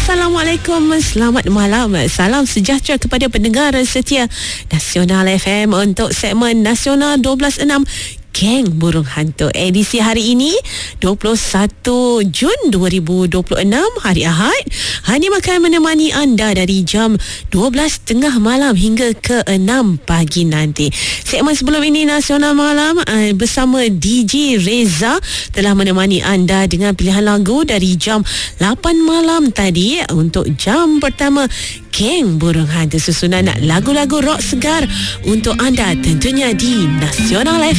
Assalamualaikum, selamat malam. Salam sejahtera kepada pendengar setia Nasional FM untuk segmen Nasional 12.6 Geng Burung Hantu. Edisi hari ini 21 Jun 2026, hari Ahad. Hani akan menemani anda dari jam 12.30 malam hingga ke 6 pagi nanti. Segmen sebelum ini Nasional Malam bersama DJ Reza telah menemani anda dengan pilihan lagu dari jam 8 malam tadi untuk jam pertama Geng Burung Hantu. Susunan lagu-lagu rock segar untuk anda tentunya di Nasional FM.